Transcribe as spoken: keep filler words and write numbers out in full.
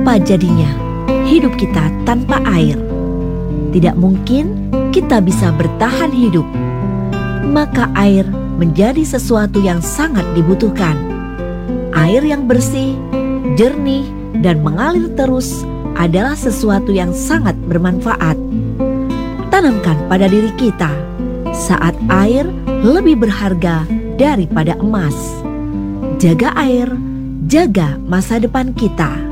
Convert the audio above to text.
Apa jadinya hidup kita tanpa air? Tidak mungkin kita bisa bertahan hidup. Maka air menjadi sesuatu yang sangat dibutuhkan. Air yang bersih, jernih, dan mengalir terus adalah sesuatu yang sangat bermanfaat. Tanamkan pada diri kita saat air lebih berharga daripada emas. Jaga air, jaga masa depan kita.